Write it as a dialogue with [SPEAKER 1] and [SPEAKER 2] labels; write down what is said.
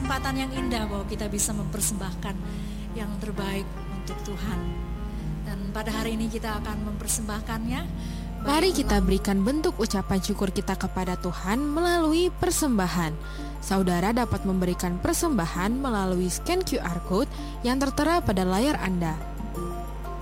[SPEAKER 1] kesempatan yang indah bahwa kita bisa mempersembahkan yang terbaik untuk Tuhan. Dan pada hari ini kita akan mempersembahkannya.
[SPEAKER 2] Mari kita berikan bentuk ucapan syukur kita kepada Tuhan melalui persembahan. Saudara dapat memberikan persembahan melalui scan QR Code yang tertera pada layar Anda.